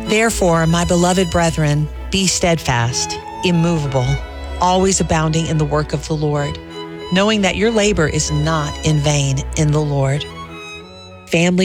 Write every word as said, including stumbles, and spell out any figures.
Therefore, my beloved brethren, be steadfast, immovable, always abounding in the work of the Lord, knowing that your labor is not in vain in the Lord. Family